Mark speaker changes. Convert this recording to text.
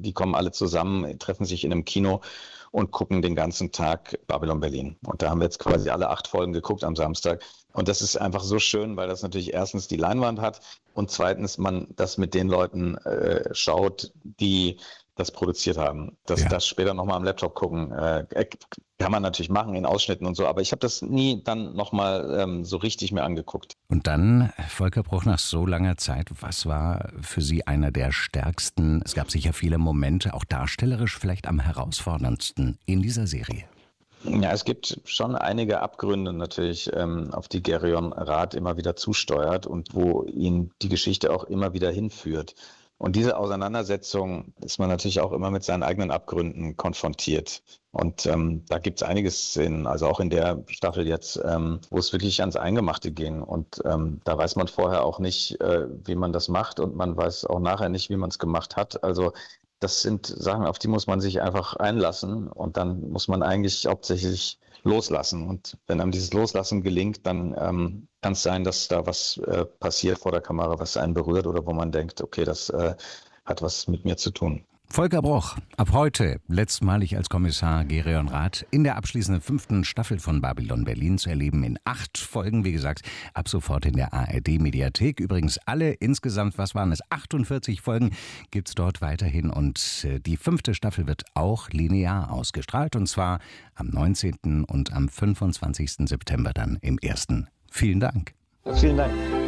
Speaker 1: die kommen alle zusammen, treffen sich in einem Kino und gucken den ganzen Tag Babylon Berlin. Und da haben wir jetzt quasi alle 8 Folgen geguckt am Samstag. Und das ist einfach so schön, weil das natürlich erstens die Leinwand hat und zweitens man das mit den Leuten schaut, die das produziert haben. Das später nochmal am Laptop gucken, kann man natürlich machen in Ausschnitten und so, aber ich habe das nie dann nochmal so richtig mir angeguckt.
Speaker 2: Und dann, Volker Bruch, nach so langer Zeit, was war für Sie einer der stärksten, es gab sicher viele Momente, auch darstellerisch vielleicht am herausforderndsten in dieser Serie?
Speaker 1: Ja, es gibt schon einige Abgründe natürlich, auf die Gerion Rath immer wieder zusteuert und wo ihn die Geschichte auch immer wieder hinführt. Und diese Auseinandersetzung ist man natürlich auch immer mit seinen eigenen Abgründen konfrontiert. Und da gibt es einige Szenen, also auch in der Staffel jetzt, wo es wirklich ans Eingemachte ging. Und da weiß man vorher auch nicht, wie man das macht und man weiß auch nachher nicht, wie man es gemacht hat. Also das sind Sachen, auf die muss man sich einfach einlassen und dann muss man eigentlich hauptsächlich loslassen. Und wenn einem dieses Loslassen gelingt, dann kann es sein, dass da was passiert vor der Kamera, was einen berührt oder wo man denkt, okay, das hat was mit mir zu tun.
Speaker 2: Volker Bruch, ab heute letztmalig als Kommissar Gerion Rath in der abschließenden 5. Staffel von Babylon Berlin zu erleben in 8 Folgen, wie gesagt, ab sofort in der ARD-Mediathek. Übrigens alle insgesamt, 48 Folgen gibt's dort weiterhin und die 5. Staffel wird auch linear ausgestrahlt und zwar am 19. und am 25. September dann im 1. Vielen Dank.
Speaker 1: Vielen Dank.